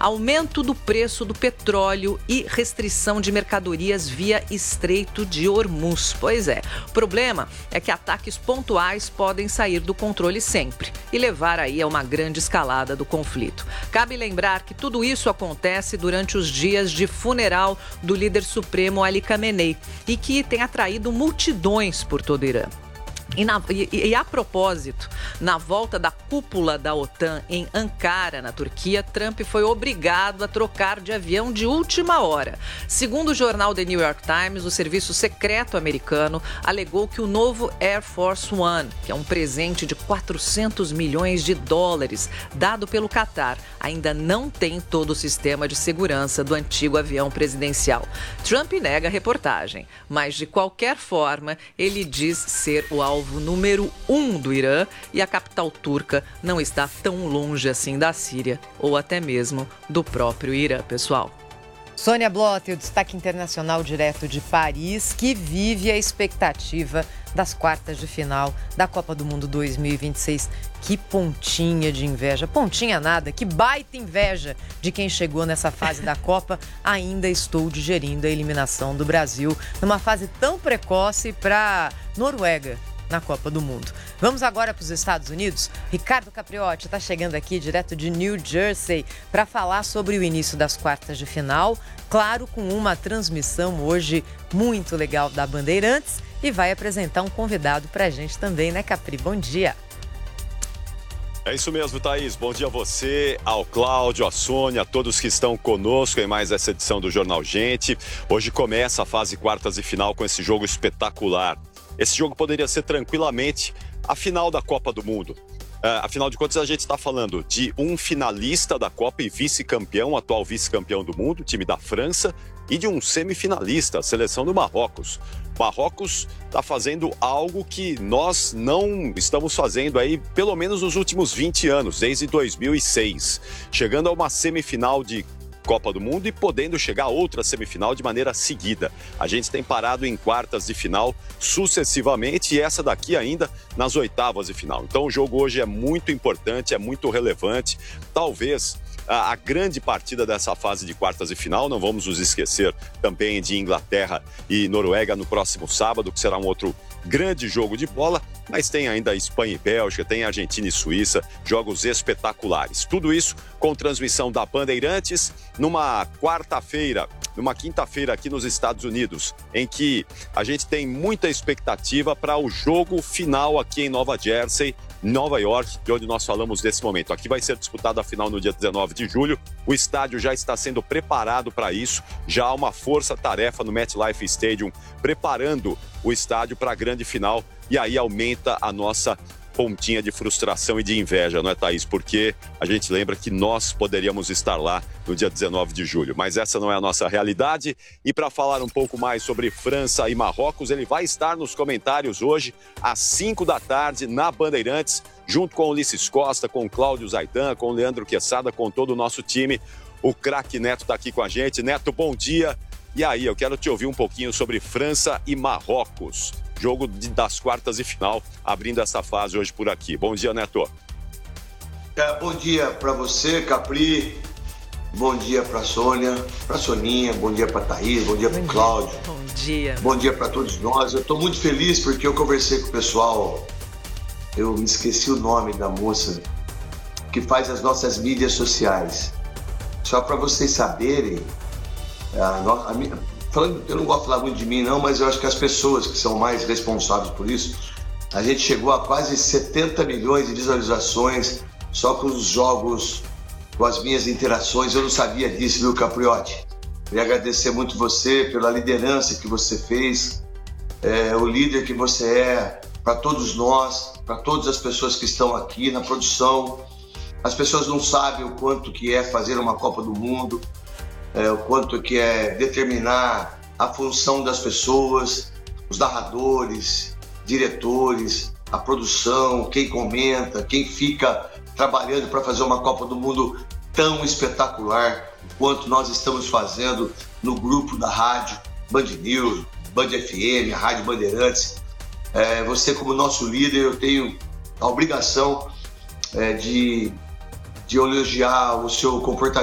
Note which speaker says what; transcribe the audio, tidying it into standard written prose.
Speaker 1: aumento do preço do petróleo e restrição de mercadorias via Estreito de Hormuz. Pois é, o problema é que ataques pontuais podem sair do controle sempre e levar aí a uma grande escalada do conflito. Cabe lembrar que tudo isso acontece durante os dias de funeral do líder supremo Ali Khamenei e que tem atraído multidões por todo o Irã. E a propósito, na volta da cúpula da OTAN em Ankara, na Turquia, Trump foi obrigado a trocar de avião de última hora. Segundo o jornal The New York Times, o serviço secreto americano alegou que o novo Air Force One, que é um presente de 400 milhões de dólares dado pelo Catar, ainda não tem todo o sistema de segurança do antigo avião presidencial. Trump nega a reportagem, mas de qualquer forma, ele diz ser o alvo número 1 do Irã e a capital turca não está tão longe assim da Síria ou até mesmo do próprio Irã, pessoal.
Speaker 2: Sônia Blota, o destaque internacional direto de Paris, que vive a expectativa das quartas de final da Copa do Mundo 2026. Que pontinha de inveja, pontinha nada, que baita inveja de quem chegou nessa fase da Copa. Ainda estou digerindo a eliminação do Brasil numa fase tão precoce para Noruega na Copa do Mundo. Vamos agora para os Estados Unidos. Ricardo Capriotti está chegando aqui direto de New Jersey para falar sobre o início das quartas de final, claro, com uma transmissão hoje muito legal da Bandeirantes, e vai apresentar um convidado para a gente também, né, Capri? Bom dia.
Speaker 3: É isso mesmo, Thaís. Bom dia a você, ao Cláudio, à Sônia, a todos que estão conosco em mais essa edição do Jornal Gente. Hoje começa a fase quartas e final com esse jogo espetacular. Esse jogo poderia ser tranquilamente a final da Copa do Mundo. Afinal de contas, a gente está falando de um finalista da Copa e vice-campeão, atual vice-campeão do mundo, time da França, e de um semifinalista, a seleção do Marrocos. Marrocos está fazendo algo que nós não estamos fazendo aí pelo menos nos últimos 20 anos, desde 2006. Chegando a uma semifinal de Copa do Mundo e podendo chegar a outra semifinal de maneira seguida. A gente tem parado em quartas de final sucessivamente e essa daqui ainda nas oitavas de final. Então o jogo hoje é muito importante, é muito relevante. Talvez a grande partida dessa fase de quartas de final, não vamos nos esquecer também de Inglaterra e Noruega no próximo sábado, que será um outro grande jogo de bola, mas tem ainda Espanha e Bélgica, tem Argentina e Suíça, jogos espetaculares. Tudo isso com transmissão da Bandeirantes numa quinta-feira aqui nos Estados Unidos, em que a gente tem muita expectativa para o jogo final aqui em Nova Jersey, Nova York, de onde nós falamos nesse momento. Aqui vai ser disputada a final no dia 19 de julho. O estádio já está sendo preparado para isso. Já há uma força-tarefa no MetLife Stadium preparando o estádio para a grande final. E aí aumenta a nossa pontinha de frustração e de inveja, não é, Thaís? Porque a gente lembra que nós poderíamos estar lá no dia 19 de julho, mas essa não é a nossa realidade. E para falar um pouco mais sobre França e Marrocos, ele vai estar nos comentários hoje às 5 da tarde na Bandeirantes, junto com o Ulisses Costa, com o Cláudio Zaidan, com o Leandro Quesada, com todo o nosso time. O craque Neto está aqui com a gente. Neto, bom dia. E aí, eu quero te ouvir um pouquinho sobre França e Marrocos. Jogo das quartas de final, abrindo essa fase hoje por aqui. Bom dia, Neto.
Speaker 4: Bom dia para você, Capri. Bom dia para Sônia, para Soninha. Bom dia para Thaís. Bom dia para Cláudio.
Speaker 1: Bom dia.
Speaker 4: Bom dia para todos nós. Eu estou muito feliz porque eu conversei com o pessoal. Eu me esqueci o nome da moça que faz as nossas mídias sociais. Só para vocês saberem, eu não gosto de falar muito de mim não, mas eu acho que as pessoas que são mais responsáveis por isso, a gente chegou a quase 70 milhões de visualizações só com os jogos, com as minhas interações. Eu não sabia disso, viu, Capriotti? Queria agradecer muito você pela liderança que você fez, o líder que você é para todos nós, para todas as pessoas que estão aqui na produção. As pessoas não sabem o quanto que é fazer uma Copa do Mundo, o quanto que é determinar a função das pessoas, os narradores, diretores, a produção, quem comenta, quem fica trabalhando para fazer uma Copa do Mundo tão espetacular quanto nós estamos fazendo no grupo da rádio Band News, Band FM, a Rádio Bandeirantes. Você, como nosso líder, eu tenho a obrigação de elogiar o seu comportamento